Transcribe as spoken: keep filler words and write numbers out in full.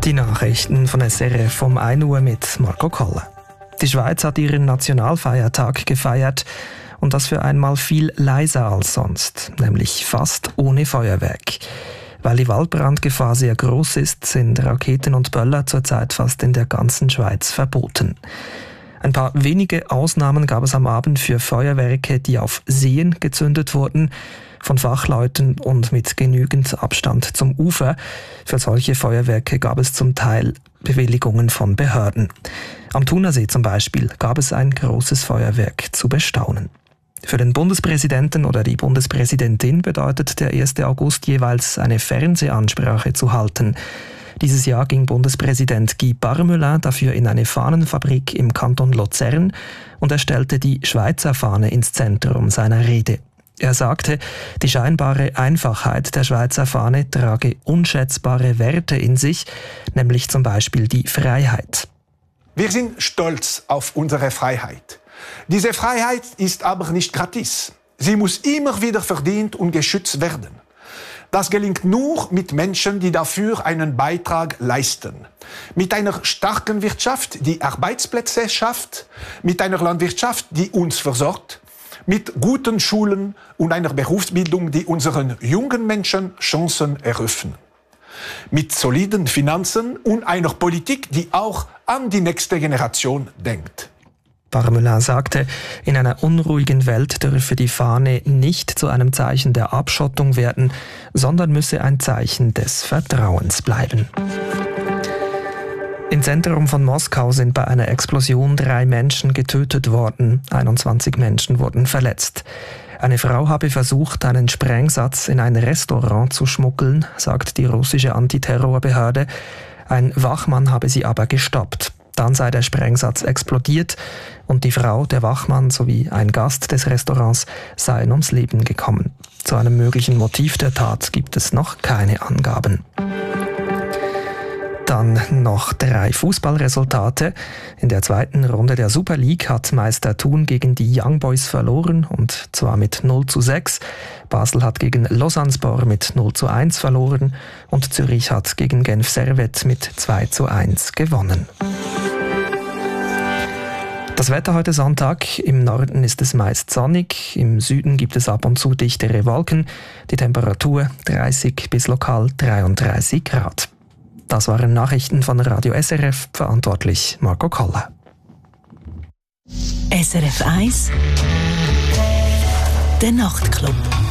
Die Nachrichten von S R F um ein Uhr mit Marco Koller. Die Schweiz hat ihren Nationalfeiertag gefeiert und das für einmal viel leiser als sonst, nämlich fast ohne Feuerwerk. Weil die Waldbrandgefahr sehr groß ist, sind Raketen und Böller zurzeit fast in der ganzen Schweiz verboten. Ein paar wenige Ausnahmen gab es am Abend für Feuerwerke, die auf Seen gezündet wurden, von Fachleuten und mit genügend Abstand zum Ufer. Für solche Feuerwerke gab es zum Teil Bewilligungen von Behörden. Am Thunersee zum Beispiel gab es ein großes Feuerwerk zu bestaunen. Für den Bundespräsidenten oder die Bundespräsidentin bedeutet der erste August jeweils eine Fernsehansprache zu halten. Dieses Jahr ging Bundespräsident Guy Parmelin dafür in eine Fahnenfabrik im Kanton Luzern und er stellte die Schweizer Fahne ins Zentrum seiner Rede. Er sagte, die scheinbare Einfachheit der Schweizer Fahne trage unschätzbare Werte in sich, nämlich zum Beispiel die Freiheit. Wir sind stolz auf unsere Freiheit. Diese Freiheit ist aber nicht gratis. Sie muss immer wieder verdient und geschützt werden. Das gelingt nur mit Menschen, die dafür einen Beitrag leisten. Mit einer starken Wirtschaft, die Arbeitsplätze schafft, mit einer Landwirtschaft, die uns versorgt, mit guten Schulen und einer Berufsbildung, die unseren jungen Menschen Chancen eröffnen. Mit soliden Finanzen und einer Politik, die auch an die nächste Generation denkt. Parmelin sagte, in einer unruhigen Welt dürfe die Fahne nicht zu einem Zeichen der Abschottung werden, sondern müsse ein Zeichen des Vertrauens bleiben. Im Zentrum von Moskau sind bei einer Explosion drei Menschen getötet worden, einundzwanzig Menschen wurden verletzt. Eine Frau habe versucht, einen Sprengsatz in ein Restaurant zu schmuggeln, sagt die russische Antiterrorbehörde. Ein Wachmann habe sie aber gestoppt. Dann sei der Sprengsatz explodiert und die Frau, der Wachmann sowie ein Gast des Restaurants seien ums Leben gekommen. Zu einem möglichen Motiv der Tat gibt es noch keine Angaben. Dann noch drei Fußballresultate. In der zweiten Runde der Super League hat Meister Thun gegen die Young Boys verloren, und zwar mit null zu sechs. Basel hat gegen Lausanne-Sport mit null zu eins verloren und Zürich hat gegen Genf Servette mit zwei zu eins gewonnen. Das Wetter heute Sonntag. Im Norden ist es meist sonnig, im Süden gibt es ab und zu dichtere Wolken. Die Temperatur dreißig bis lokal dreiunddreißig Grad. Das waren Nachrichten von Radio S R F, verantwortlich Marco Koller. S R F eins, der Nachtclub.